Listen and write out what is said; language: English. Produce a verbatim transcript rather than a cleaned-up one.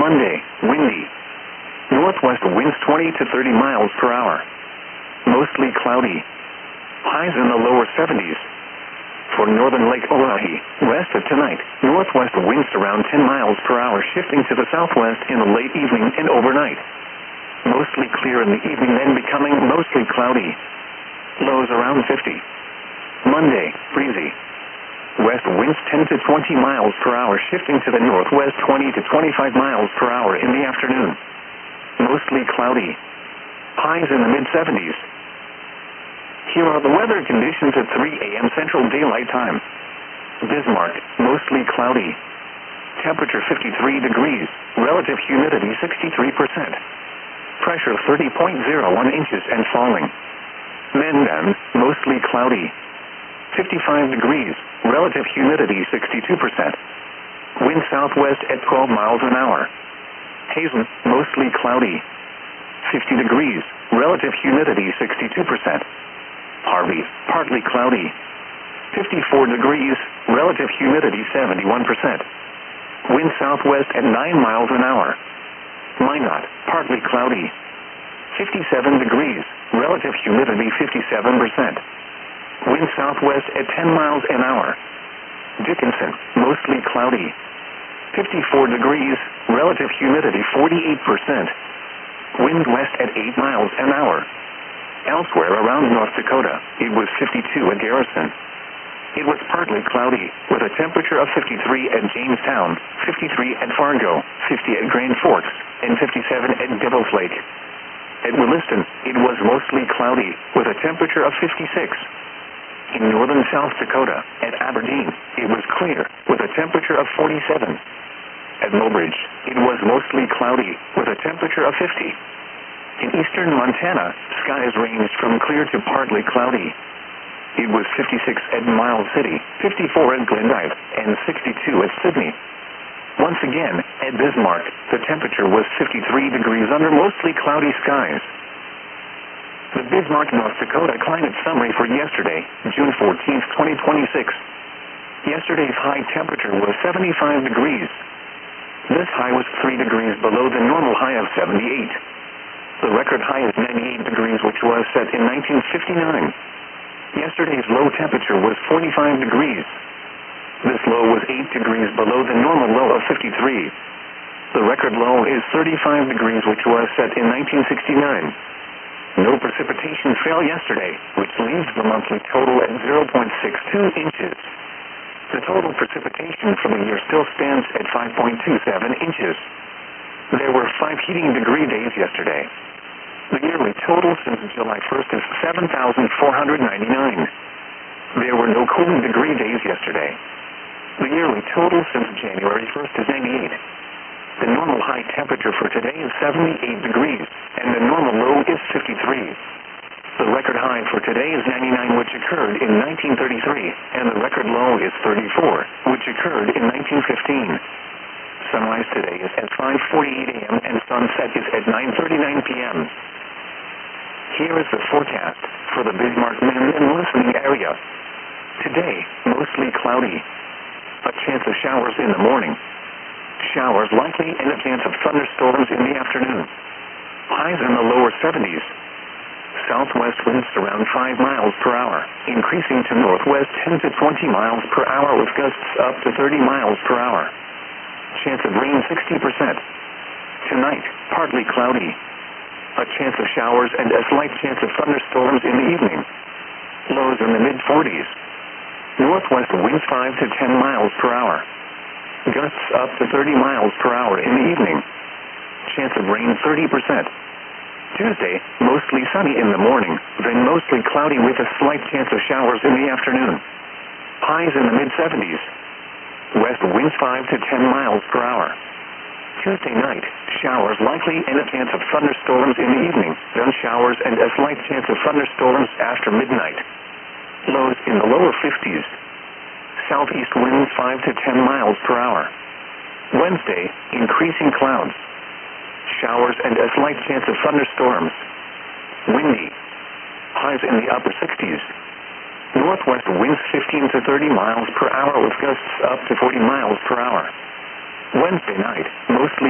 Monday, windy. Northwest winds twenty to thirty miles per hour. Mostly cloudy. Highs in the lower seventies. For northern Lake Oahe, west of tonight, northwest winds around ten miles per hour, shifting to the southwest in the late evening and overnight. Mostly clear in the evening, then becoming mostly cloudy. Lows around fifty. Monday, breezy. West winds ten to twenty miles per hour, shifting to the northwest twenty to twenty-five miles per hour in the afternoon. Mostly cloudy. Highs in the mid seventies. Here are the weather conditions at three A M Central Daylight Time. Bismarck, mostly cloudy. Temperature fifty-three degrees, relative humidity sixty-three percent. Pressure thirty point zero one inches and falling. Mandan, mostly cloudy. fifty-five degrees, relative humidity sixty-two percent. Wind southwest at twelve miles an hour. Hazen, mostly cloudy. fifty degrees, relative humidity sixty-two percent. Harvey, partly cloudy. fifty-four degrees, relative humidity seventy-one percent. Wind southwest at nine miles an hour. Minot, partly cloudy. fifty-seven degrees, relative humidity fifty-seven percent. Wind southwest at ten miles an hour. Dickinson, mostly cloudy. fifty-four degrees, relative humidity forty-eight percent. Wind west at eight miles an hour. Elsewhere around North Dakota, it was fifty-two at Garrison. It was partly cloudy, with a temperature of fifty-three at Jamestown, fifty-three at Fargo, fifty at Grand Forks, and fifty-seven at Devil's Lake. At Williston, it was mostly cloudy, with a temperature of fifty-six. In northern South Dakota, at Aberdeen, it was clear, with a temperature of forty-seven. At Mobridge, it was mostly cloudy, with a temperature of fifty. In eastern Montana, skies ranged from clear to partly cloudy. It was fifty-six at Miles City, fifty-four at Glendive, and sixty-two at Sydney. Once again, at Bismarck, the temperature was fifty-three degrees under mostly cloudy skies. The Bismarck, North Dakota climate summary for yesterday, June fourteenth, twenty twenty-six. Yesterday's high temperature was seventy-five degrees. This high was three degrees below the normal high of seventy-eight. The record high is ninety-eight degrees, which was set in nineteen fifty-nine. Yesterday's low temperature was forty-five degrees. This low was eight degrees below the normal low of fifty-three. The record low is thirty-five degrees, which was set in nineteen sixty-nine. No precipitation fell yesterday, which leaves the monthly total at zero point six two inches. The total precipitation for the year still stands at five point two seven inches. There were five heating degree days yesterday. The yearly total since July first is seven thousand four hundred ninety-nine. There were no cooling degree days yesterday. The yearly total since January first is ninety-eight. The normal high temperature for today is seventy-eight degrees, and the normal low is fifty-three. The record high for today is ninety-nine, which occurred in nineteen thirty-three, and the record low is thirty-four, which occurred in nineteen fifteen. Sunrise today is at five forty-eight A M and sunset is at nine thirty-nine P M Here is the forecast for the Bismarck, Minden, and listening area. Today, mostly cloudy. A chance of showers in the morning. Showers likely and a chance of thunderstorms in the afternoon. Highs in the lower seventies. Southwest winds around five miles per hour, increasing to northwest ten to twenty miles per hour with gusts up to thirty miles per hour. Chance of rain sixty percent. Tonight, partly cloudy. A chance of showers and a slight chance of thunderstorms in the evening. Lows in the mid forties. Northwest winds five to ten miles per hour. Gusts up to thirty miles per hour in the evening. Chance of rain thirty percent. Tuesday, mostly sunny in the morning, then mostly cloudy with a slight chance of showers in the afternoon. Highs in the mid seventies. West winds five to ten miles per hour. Tuesday night, showers likely and a chance of thunderstorms in the evening, then showers and a slight chance of thunderstorms after midnight. Lows in the lower fifties. Southeast winds five to ten miles per hour. Wednesday, increasing clouds. Showers and a slight chance of thunderstorms. Windy. Highs in the upper sixties. Northwest winds fifteen to thirty miles per hour with gusts up to forty miles per hour. Wednesday night, mostly